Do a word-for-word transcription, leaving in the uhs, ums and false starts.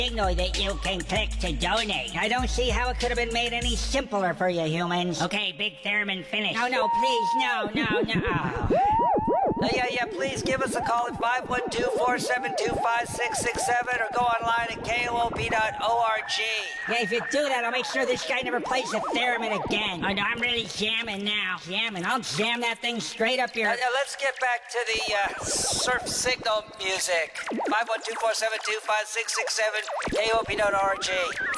signal that you can click to donate. I don't see how it could have been made any simpler for you humans. Okay, Big Theremin, finish. No, no, please, no, no, no. Oh. Uh, yeah, yeah, please give us a call at five one two, four seven two, five six six seven or go online at K O O P dot org. Yeah, if you do that, I'll make sure this guy never plays the theremin again. Oh, no, I'm really jamming now. Jamming. I'll jam that thing straight up your... Uh, uh, let's get back to the uh, surf signal music. five one two, four seven two, five six six seven, K O O P dot org.